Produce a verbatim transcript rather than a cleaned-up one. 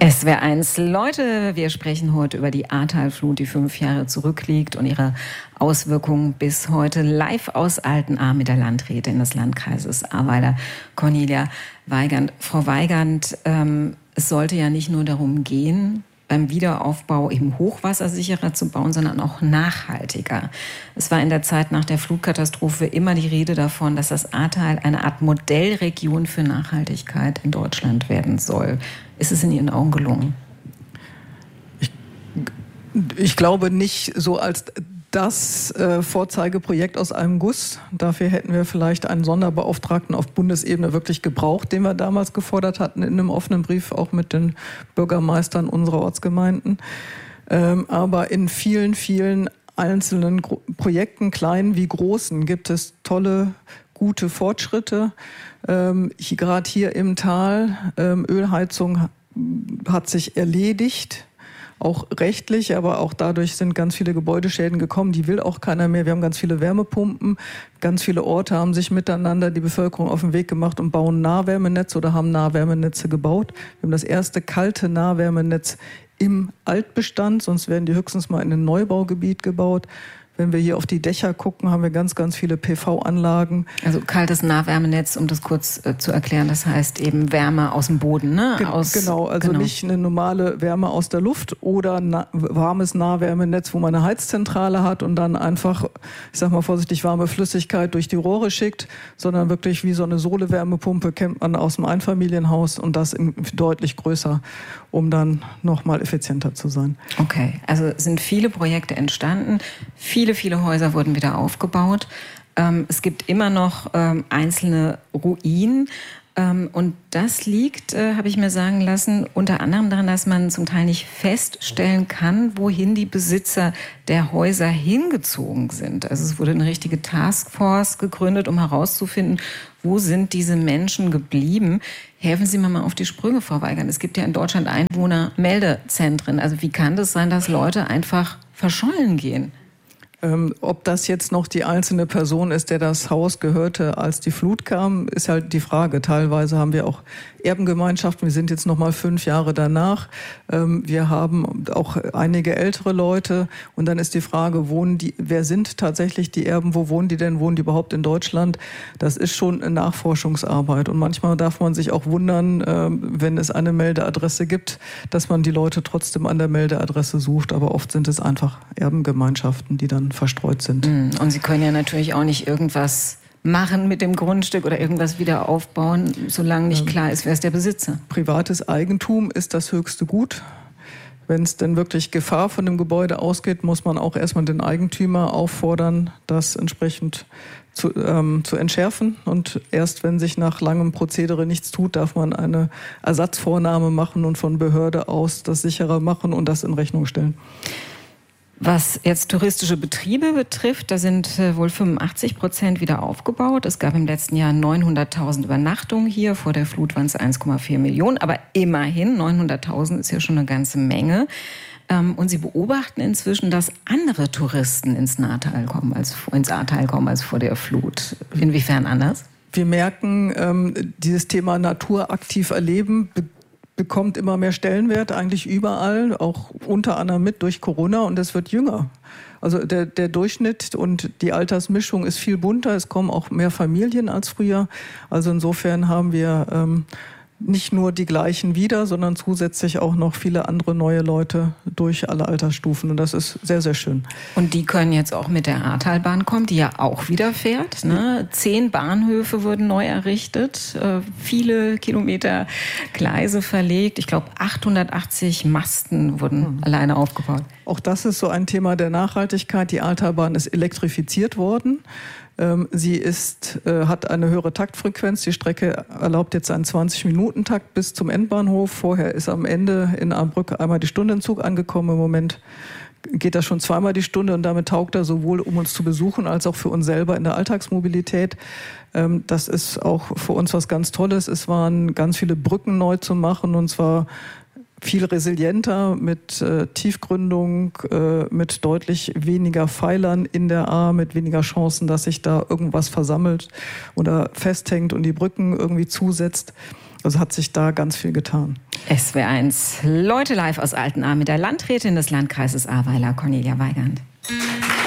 S W R eins, Leute, wir sprechen heute über die Ahrtalflut, die fünf Jahre zurückliegt und ihre Auswirkungen bis heute, live aus Altenahr mit der Landrätin des Landkreises Ahrweiler, Cornelia Weigand. Frau Weigand, ähm, es sollte ja nicht nur darum gehen, beim Wiederaufbau eben hochwassersicherer zu bauen, sondern auch nachhaltiger. Es war in der Zeit nach der Flutkatastrophe immer die Rede davon, dass das Ahrtal eine Art Modellregion für Nachhaltigkeit in Deutschland werden soll. Ist es in Ihren Augen gelungen? Ich, ich glaube nicht so als das äh, Vorzeigeprojekt aus einem Guss. Dafür hätten wir vielleicht einen Sonderbeauftragten auf Bundesebene wirklich gebraucht, den wir damals gefordert hatten in einem offenen Brief, auch mit den Bürgermeistern unserer Ortsgemeinden. Ähm, aber in vielen, vielen einzelnen Gro- Projekten, kleinen wie großen, gibt es tolle, gute Fortschritte. Ähm, hier, gerade hier im Tal, ähm, Ölheizung hat sich erledigt. Auch rechtlich, aber auch dadurch sind ganz viele Gebäudeschäden gekommen. Die will auch keiner mehr. Wir haben ganz viele Wärmepumpen. Ganz viele Orte haben sich miteinander die Bevölkerung auf den Weg gemacht und bauen Nahwärmenetze oder haben Nahwärmenetze gebaut. Wir haben das erste kalte Nahwärmenetz im Altbestand, sonst werden die höchstens mal in ein Neubaugebiet gebaut. Wenn wir hier auf die Dächer gucken, haben wir ganz, ganz viele P V-Anlagen. Also kaltes Nahwärmenetz, um das kurz äh, zu erklären, das heißt eben Wärme aus dem Boden, ne? Ge- Aus, genau, also genau. Nicht eine normale Wärme aus der Luft oder na- warmes Nahwärmenetz, wo man eine Heizzentrale hat und dann einfach, ich sag mal vorsichtig, warme Flüssigkeit durch die Rohre schickt, sondern wirklich wie so eine Sohle-Wärmepumpe kennt man aus dem Einfamilienhaus und das in, deutlich größer, um dann nochmal effizienter zu sein. Okay, also sind viele Projekte entstanden, viele Viele, viele Häuser wurden wieder aufgebaut. Ähm, es gibt immer noch ähm, einzelne Ruinen. Ähm, und das liegt, äh, habe ich mir sagen lassen, unter anderem daran, dass man zum Teil nicht feststellen kann, wohin die Besitzer der Häuser hingezogen sind. Also es wurde eine richtige Taskforce gegründet, um herauszufinden, wo sind diese Menschen geblieben. Helfen Sie mir mal auf die Sprünge, Frau Weigand. Es gibt ja in Deutschland Einwohnermeldezentren. Also wie kann das sein, dass Leute einfach verschollen gehen? Ähm, ob das jetzt noch die einzelne Person ist, der das Haus gehörte, als die Flut kam, ist halt die Frage. Teilweise haben wir auch Erbengemeinschaften. Wir sind jetzt noch mal fünf Jahre danach. Ähm, wir haben auch einige ältere Leute. Und dann ist die Frage, wohnen die, wer sind tatsächlich die Erben? Wo wohnen die denn? Wohnen die überhaupt in Deutschland? Das ist schon eine Nachforschungsarbeit. Und manchmal darf man sich auch wundern, ähm, wenn es eine Meldeadresse gibt, dass man die Leute trotzdem an der Meldeadresse sucht. Aber oft sind es einfach Erbengemeinschaften, die dann verstreut sind. Und Sie können ja natürlich auch nicht irgendwas machen mit dem Grundstück oder irgendwas wieder aufbauen, solange nicht klar ist, wer ist der Besitzer. Privates Eigentum ist das höchste Gut. Wenn es denn wirklich Gefahr von dem Gebäude ausgeht, muss man auch erstmal den Eigentümer auffordern, das entsprechend zu, ähm, zu entschärfen. Und erst wenn sich nach langem Prozedere nichts tut, darf man eine Ersatzvornahme machen und von Behörde aus das sicherer machen und das in Rechnung stellen. Was jetzt touristische Betriebe betrifft, da sind äh, wohl fünfundachtzig Prozent wieder aufgebaut. Es gab im letzten Jahr neunhunderttausend Übernachtungen hier. Vor der Flut waren es eins Komma vier Millionen. Aber immerhin, neunhunderttausend ist ja schon eine ganze Menge. Ähm, und Sie beobachten inzwischen, dass andere Touristen ins Nahtal kommen, als, ins Ahrtal kommen als vor der Flut. Inwiefern anders? Wir merken, ähm, dieses Thema naturaktiv erleben be- bekommt immer mehr Stellenwert, eigentlich überall, auch unter anderem mit durch Corona, und es wird jünger. Also der, der Durchschnitt und die Altersmischung ist viel bunter, es kommen auch mehr Familien als früher. Also insofern haben wir ähm, nicht nur die gleichen wieder, sondern zusätzlich auch noch viele andere neue Leute durch alle Altersstufen. Und das ist sehr, sehr schön. Und die können jetzt auch mit der Ahrtalbahn kommen, die ja auch wieder fährt. Ne? Zehn Bahnhöfe wurden neu errichtet, äh, viele Kilometer Gleise verlegt. Ich glaube, achthundertachtzig Masten wurden mhm. alleine aufgebaut. Auch das ist so ein Thema der Nachhaltigkeit. Die Ahrtalbahn ist elektrifiziert worden. Sie ist, hat eine höhere Taktfrequenz. Die Strecke erlaubt jetzt einen zwanzig-Minuten-Takt bis zum Endbahnhof. Vorher ist am Ende in Ahrbrücke einmal die Stunde im Zug angekommen. Im Moment geht das schon zweimal die Stunde und damit taugt er sowohl, um uns zu besuchen, als auch für uns selber in der Alltagsmobilität. Das ist auch für uns was ganz Tolles. Es waren ganz viele Brücken neu zu machen, und zwar viel resilienter, mit äh, Tiefgründung, äh, mit deutlich weniger Pfeilern in der Ahr, mit weniger Chancen, dass sich da irgendwas versammelt oder festhängt und die Brücken irgendwie zusetzt. Also hat sich da ganz viel getan. S W R eins Leute live aus Altenahr mit der Landrätin des Landkreises Ahrweiler, Cornelia Weigand.